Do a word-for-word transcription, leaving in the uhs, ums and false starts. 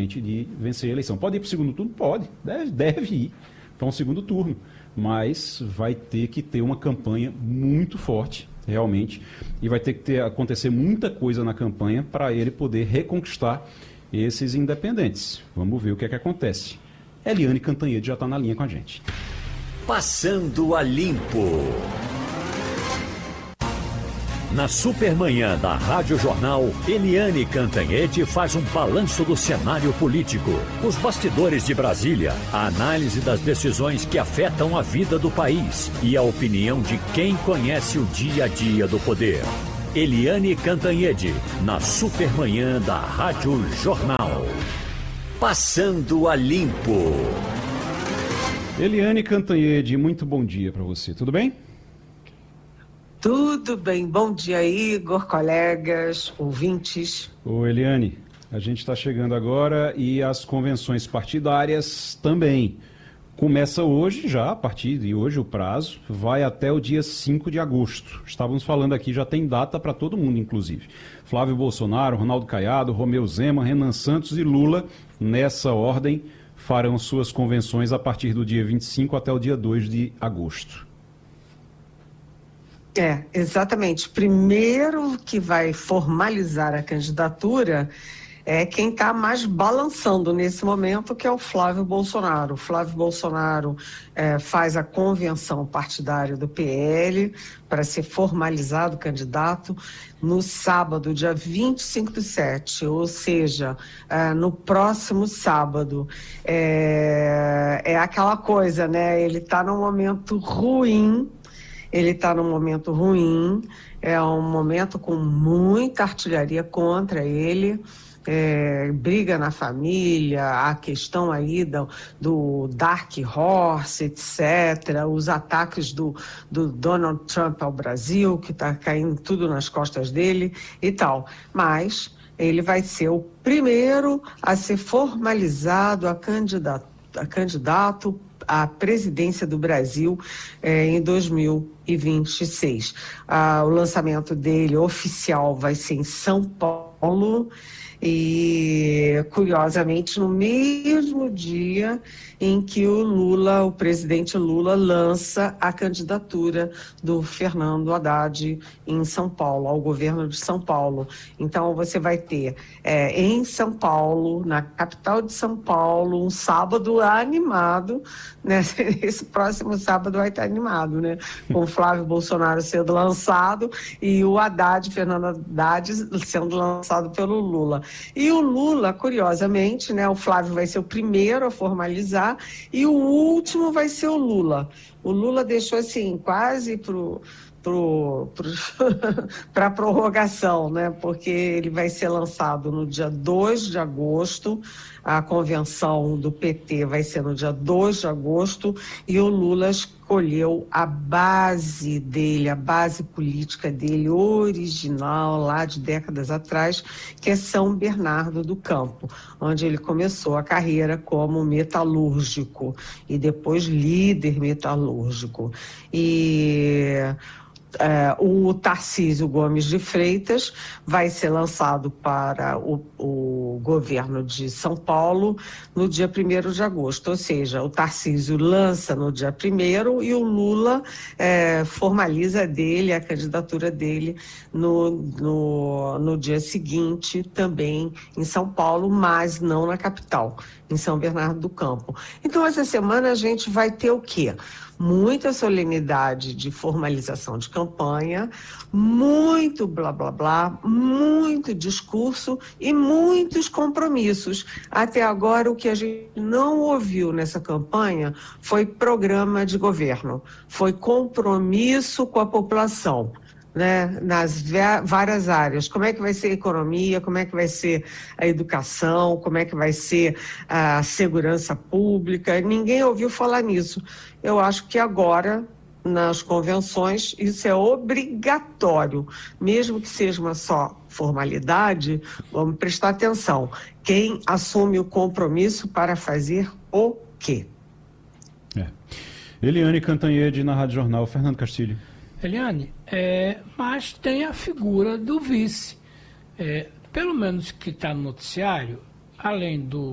realmente de vencer a eleição. Pode ir para o segundo turno? Pode, deve, deve ir para um segundo turno, mas vai ter que ter uma campanha muito forte, realmente, e vai ter que ter, acontecer muita coisa na campanha para ele poder reconquistar esses independentes. Vamos ver o que é que acontece. Eliane Cantanhede já está na linha com a gente. Passando a Limpo. Na Supermanhã da Rádio Jornal, Eliane Cantanhede faz um balanço do cenário político, os bastidores de Brasília, a análise das decisões que afetam a vida do país e a opinião de quem conhece o dia a dia do poder. Eliane Cantanhede, na Supermanhã da Rádio Jornal. Passando a Limpo. Eliane Cantanhede, muito bom dia para você, tudo bem? Tudo bem, bom dia, Igor, colegas, ouvintes. Ô Eliane, a gente está chegando agora e as convenções partidárias também. Começa hoje já, a partir de hoje o prazo, vai até o dia cinco de agosto. Estávamos falando aqui, já tem data para todo mundo, inclusive. Flávio Bolsonaro, Ronaldo Caiado, Romeu Zema, Renan Santos e Lula, nessa ordem, farão suas convenções a partir do dia vinte e cinco até o dia dois de agosto. É, exatamente. Primeiro que vai formalizar a candidatura é quem está mais balançando nesse momento, que é o Flávio Bolsonaro. O Flávio Bolsonaro é, faz a convenção partidária do P L para ser formalizado candidato no sábado, dia vinte e cinco do sete, ou seja, é, no próximo sábado. É, é aquela coisa, né? Ele está num momento ruim. Ele está num momento ruim, é um momento com muita artilharia contra ele, é, briga na família, a questão aí do, do Dark Horse, etcétera, os ataques do, do Donald Trump ao Brasil, que está caindo tudo nas costas dele e tal. Mas ele vai ser o primeiro a ser formalizado a candidato, a candidato à presidência do Brasil eh, em dois mil e vinte e seis. Ah, o lançamento dele oficial vai ser em São Paulo e, curiosamente, no mesmo dia em que o Lula, o presidente Lula, lança a candidatura do Fernando Haddad em São Paulo, ao governo de São Paulo. Então, você vai ter é, em São Paulo, na capital de São Paulo, um sábado animado, né? Esse próximo sábado vai estar animado, né? Com o Flávio Bolsonaro sendo lançado e o Haddad, Fernando Haddad, sendo lançado pelo Lula. E o Lula, curiosamente, né? O Flávio vai ser o primeiro a formalizar e o último vai ser o Lula. O Lula deixou assim, quase pro, pro, pro para prorrogação, né? Porque ele vai ser lançado no dia dois de agosto, a convenção do P T vai ser no dia dois de agosto e o Lula escolheu a base dele, a base política dele original, lá de décadas atrás, que é São Bernardo do Campo, onde ele começou a carreira como metalúrgico e depois líder metalúrgico. E É, o Tarcísio Gomes de Freitas vai ser lançado para o, o governo de São Paulo no dia primeiro de agosto, ou seja, o Tarcísio lança no dia primeiro e o Lula é, formaliza dele, a candidatura dele no, no, no dia seguinte, também em São Paulo, mas não na capital, em São Bernardo do Campo. Então, essa semana a gente vai ter o quê? Muita solenidade de formalização de campanha, muito blá blá blá, muito discurso e muitos compromissos. Até agora, o que a gente não ouviu nessa campanha foi programa de governo, foi compromisso com a população, né, nas várias áreas. Como é que vai ser a economia, como é que vai ser a educação, como é que vai ser a segurança pública. Ninguém ouviu falar nisso. Eu acho que agora, nas convenções, isso é obrigatório. Mesmo que seja uma só formalidade, vamos prestar atenção. Quem assume o compromisso para fazer o quê? É. Eliane Cantanhede, na Rádio Jornal. Fernando Castilho. Eliane, é, mas tem a figura do vice. É, pelo menos que está no noticiário, além do